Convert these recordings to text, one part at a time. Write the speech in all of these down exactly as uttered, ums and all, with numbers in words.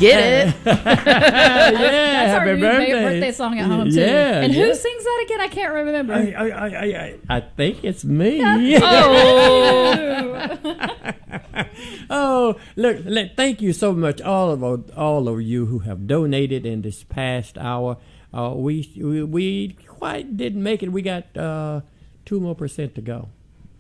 Get it? yeah, That's our happy new birthday. birthday song at home too. Yeah, and yeah. who sings that again? I can't remember. I, I, I, I, I think it's me. Oh. Oh, look, look! Thank you so much, all of all of you who have donated in this past hour. Uh, we, we we quite didn't make it. We got uh, two more percent to go.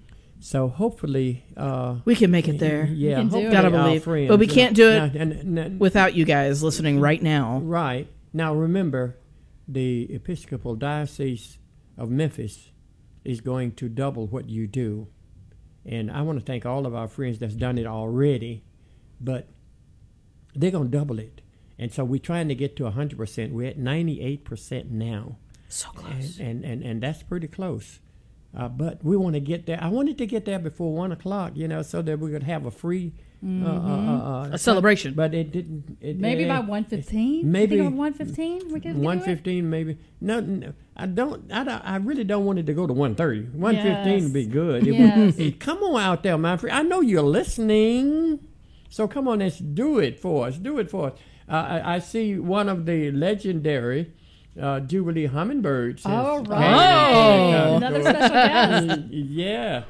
So hopefully, uh, We can make it there. yeah, can do hopefully it. Gotta our believe. friends, But we can't do it now, and, and, and, without you guys listening right now. Right. Now, remember, the Episcopal Diocese of Memphis is going to double what you do. And I want to thank all of our friends that's done it already, but they're going to double it. And so we're trying to get to one hundred percent. We're at ninety-eight percent now. So close. And, and, and, and that's pretty close. Uh, but we want to get there. I wanted to get there before one o'clock, you know, so that we could have a free Mm-hmm. uh, uh, uh, A celebration. But it didn't. It, Maybe it, by one fifteen. Maybe by one fifteen. We could one fifteen, maybe. No, no, I don't. I, don't, I really don't want it to go to one thirty. One fifteen Yes. would be good. It Yes. would, it, come on out there, my friend. I know you're listening, so come on, let's do it for us. Do it for us. Uh, I, I see one of the legendary uh, Jubilee Hummingbirds. has- All has- right. Oh. Another special guest. Yeah.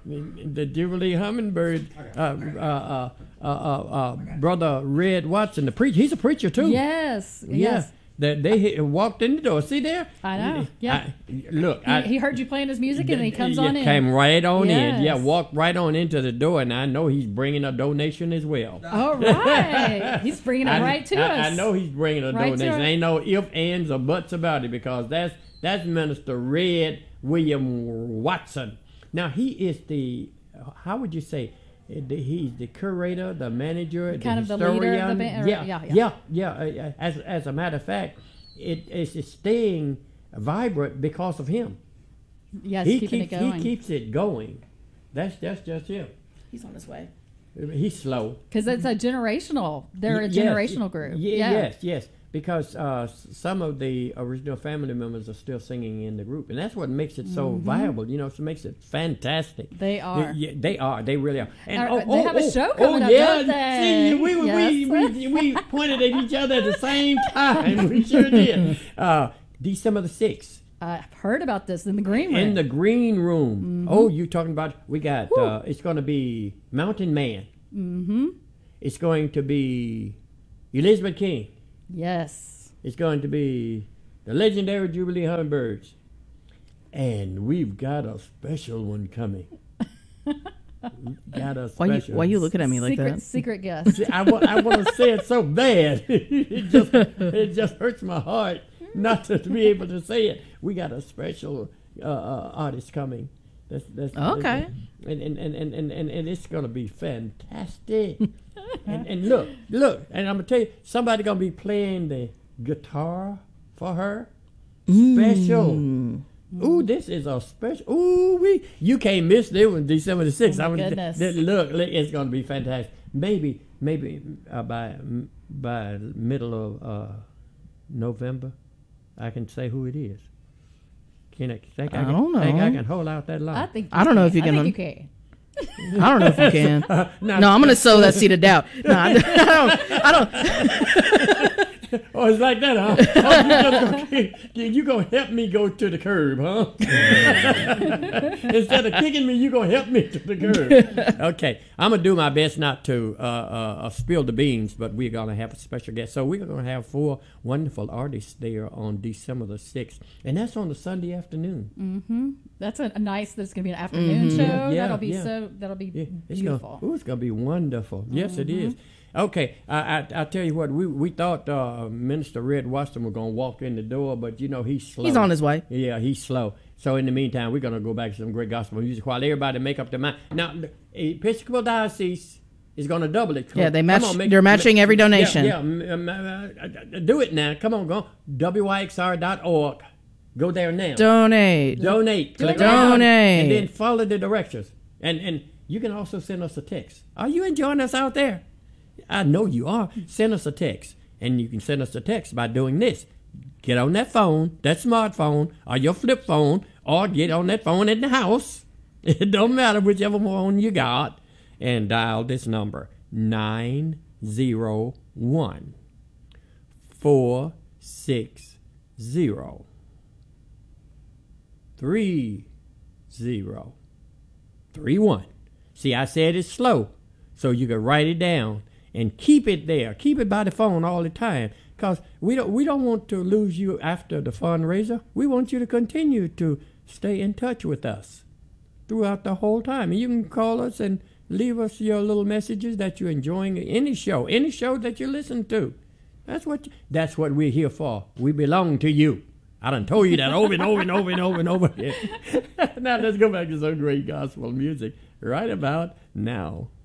The Jubilee Hummingbird, uh, uh, uh, uh, uh, uh, brother Red Watson, the preacher. He's a preacher too. Yes. Yeah. Yes. That they hit- walked in the door. See there? I know. Yeah. I, look, He, I, he heard you playing his music and he comes yeah, on in. Came right on in. Yeah, Yes. walked right on into the door, and I know he's bringing a donation as well. All right. He's bringing it I, right to I, us. I know he's bringing a Right to donation. us. Ain't no ifs, ands, or buts about it because that's that's Minister Red William Watson. Now he is the, how would you say? He's the curator, the manager, Kind the of the leader of the historian. band, or- Yeah, yeah, yeah, yeah. yeah. Uh, As as a matter of fact, it is staying vibrant because of him. yes, he keeping keeps it going. he keeps it going. That's that's just him. He's on his way. He's slow. Because it's a generational. They're a Y- yes, generational group. y- yeah. Yes, yes. Because uh, s- some of the original family members are still singing in the group, and that's what makes it so viable. You know, it makes it fantastic. Mm-hmm. They are. Yeah, they are. They really are. And Are- they have a show oh, coming up, yeah. don't they? See, we, we, Yes. we, we, we pointed at each other at the same time. We sure did. Uh, December the sixth. I've heard about this in the green room. In the green room. Mm-hmm. Oh, you talking about? We got. Uh, it's going to be Mountain Man. mm-hmm. It's going to be Elizabeth King. Yes. It's going to be the legendary Jubilee Hummingbirds, and we've got a special one coming. Got a Why you, special. why you looking at me like secret, that? secret guest. See, I want. I want to say it so bad. it just. It just hurts my heart not to be able to say it. We got a special uh, uh, artist coming. That's, that's, Okay. and, and, and, and, and, and it's going to be fantastic. and, and look, look, and I'm going to tell you, somebody going to be playing the guitar for her. Special. Mm. Ooh, this is a special. Ooh, we you can't miss this one, December the sixth. Oh, my I'm gonna- goodness. th- look, look, it's going to be fantastic. Maybe, maybe uh, by by middle of uh, November, I can say who it is. Can I think I, I can, don't think I know. can hold out that long? I think. I don't know if you I can think un- you can. I don't know if you can. no, No, I'm gonna sow that seed of doubt. No, I, I don't. I don't. Oh, it's like that, huh? Oh, you just gonna, you gonna help me go to the curb, huh? Instead of kicking me, you gonna help me to the curb. Okay, I'm gonna do my best not to uh, uh, uh, spill the beans, but we're gonna have a special guest. So we're gonna have four wonderful artists there on December the sixth, and that's on a Sunday afternoon. Mm-hmm. That's a, a nice. There's gonna be an afternoon Mhm. show. Yeah, yeah, that'll be yeah. so. That'll be Yeah, it's beautiful. Gonna, ooh, it's gonna be wonderful. Yes, it is. Okay, I, I I tell you what, we we thought uh, Minister Red Watson was gonna walk in the door, but you know he's slow. He's on his way. Yeah, he's slow. So in the meantime, we're gonna go back to some great gospel music while everybody make up their mind. Now, the Episcopal Diocese is gonna double it. Yeah, they Come match. on, make- they're matching every donation. Yeah, yeah um, uh, uh, do it now. Come on, go W Y X R dot org. Go there now. Donate. Donate. Click Donate. on it, and then follow the directions. And and you can also send us a text. Are you enjoying us out there? I know you are. Send us a text. And you can send us a text by doing this. Get on that phone, that smartphone, or your flip phone, or get on that phone in the house. It don't matter whichever phone you got. And dial this number, nine zero one. four six zero three zero three one. See, I said it slow, so you can write it down and keep it there. Keep it by the phone all the time, because we don't we don't want to lose you after the fundraiser. We want you to continue to stay in touch with us throughout the whole time. And you can call us and leave us your little messages that you're enjoying any show, any show that you listen to. That's what that's what we're here for. We belong to you. I done told you that over and over and over and over and over again. Now let's go back to some great gospel music right about now.